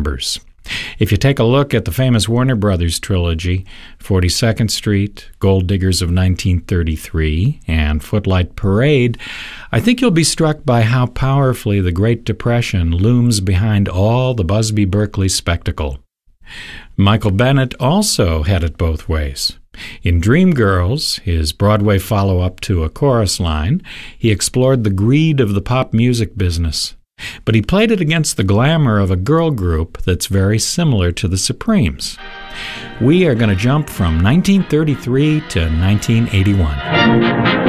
members. If you take a look at the famous Warner Brothers trilogy, 42nd Street, Gold Diggers of 1933, and Footlight Parade, I think you'll be struck by how powerfully the Great Depression looms behind all the Busby Berkeley spectacle. Michael Bennett also had it both ways. In Dreamgirls, his Broadway follow-up to A Chorus Line, he explored the greed of the pop music business. But he played it against the glamour of a girl group that's very similar to the Supremes. We are going to jump from 1933 to 1981.